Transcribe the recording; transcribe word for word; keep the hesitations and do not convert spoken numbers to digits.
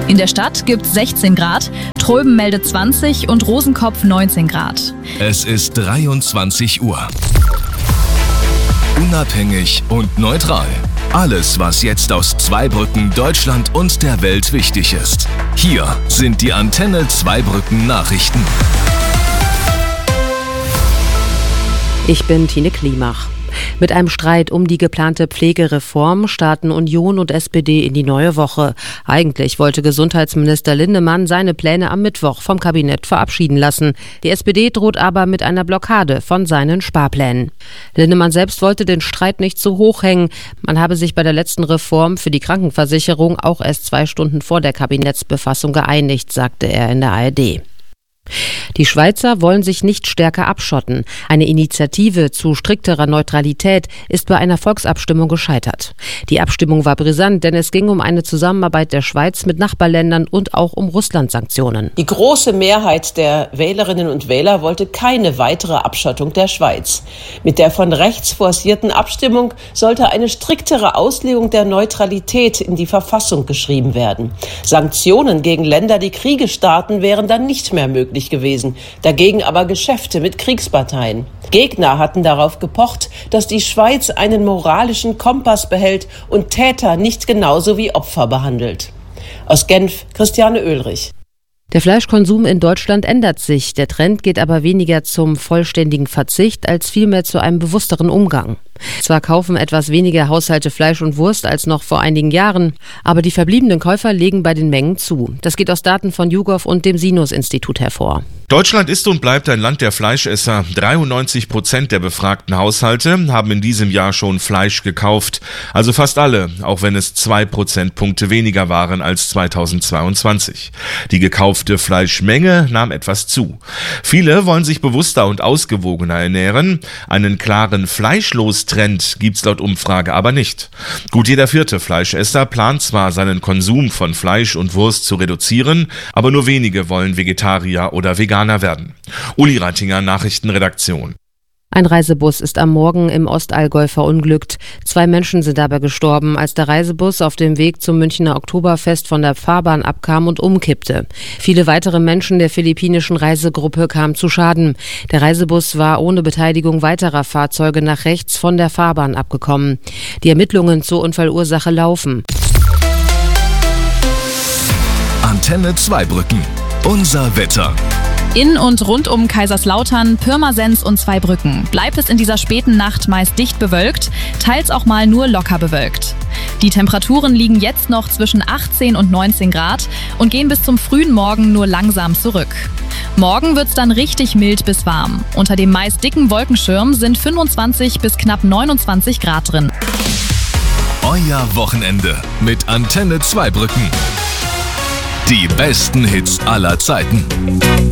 In der Stadt gibt's sechzehn Grad, Tröben meldet zwanzig und Rosenkopf neunzehn Grad. Es ist dreiundzwanzig Uhr. Unabhängig und neutral. Alles, was jetzt aus Zweibrücken, Deutschland und der Welt wichtig ist. Hier sind die Antenne Zweibrücken Nachrichten. Ich bin Tine Klimach. Mit einem Streit um die geplante Pflegereform starten Union und S P D in die neue Woche. Eigentlich wollte Gesundheitsminister Linnemann seine Pläne am Mittwoch vom Kabinett verabschieden lassen. Die S P D droht aber mit einer Blockade von seinen Sparplänen. Linnemann selbst wollte den Streit nicht zu hoch hängen. Man habe sich bei der letzten Reform für die Krankenversicherung auch erst zwei Stunden vor der Kabinettsbefassung geeinigt, sagte er in der A R D. Die Schweizer wollen sich nicht stärker abschotten. Eine Initiative zu strikterer Neutralität ist bei einer Volksabstimmung gescheitert. Die Abstimmung war brisant, denn es ging um eine Zusammenarbeit der Schweiz mit Nachbarländern und auch um Russland-Sanktionen. Die große Mehrheit der Wählerinnen und Wähler wollte keine weitere Abschottung der Schweiz. Mit der von rechts forcierten Abstimmung sollte eine striktere Auslegung der Neutralität in die Verfassung geschrieben werden. Sanktionen gegen Länder, die Kriege starten, wären dann nicht mehr möglich gewesen. Dagegen aber Geschäfte mit Kriegsparteien. Gegner hatten darauf gepocht, dass die Schweiz einen moralischen Kompass behält und Täter nicht genauso wie Opfer behandelt. Aus Genf, Christiane Oehlrich. Der Fleischkonsum in Deutschland ändert sich. Der Trend geht aber weniger zum vollständigen Verzicht als vielmehr zu einem bewussteren Umgang. Zwar kaufen etwas weniger Haushalte Fleisch und Wurst als noch vor einigen Jahren, aber die verbliebenen Käufer legen bei den Mengen zu. Das geht aus Daten von YouGov und dem Sinus-Institut hervor. Deutschland ist und bleibt ein Land der Fleischesser. dreiundneunzig Prozent der befragten Haushalte haben in diesem Jahr schon Fleisch gekauft. Also fast alle, auch wenn es zwei Prozentpunkte weniger waren als zweitausendzweiundzwanzig. Die gekaufte Fleischmenge nahm etwas zu. Viele wollen sich bewusster und ausgewogener ernähren. Einen klaren Fleischlos-Trend gibt's laut Umfrage aber nicht. Gut jeder vierte Fleischesser plant zwar, seinen Konsum von Fleisch und Wurst zu reduzieren, aber nur wenige wollen Vegetarier oder Veganer werden. Uli Reitinger, Nachrichtenredaktion. Ein Reisebus ist am Morgen im Ostallgäu verunglückt. Zwei Menschen sind dabei gestorben, als der Reisebus auf dem Weg zum Münchner Oktoberfest von der Fahrbahn abkam und umkippte. Viele weitere Menschen der philippinischen Reisegruppe kamen zu Schaden. Der Reisebus war ohne Beteiligung weiterer Fahrzeuge nach rechts von der Fahrbahn abgekommen. Die Ermittlungen zur Unfallursache laufen. Antenne Zweibrücken. Unser Wetter. In und rund um Kaiserslautern, Pirmasens und Zweibrücken bleibt es in dieser späten Nacht meist dicht bewölkt, teils auch mal nur locker bewölkt. Die Temperaturen liegen jetzt noch zwischen achtzehn und neunzehn Grad und gehen bis zum frühen Morgen nur langsam zurück. Morgen wird's dann richtig mild bis warm. Unter dem meist dicken Wolkenschirm sind fünfundzwanzig bis knapp neunundzwanzig Grad drin. Euer Wochenende mit Antenne Zweibrücken. Die besten Hits aller Zeiten.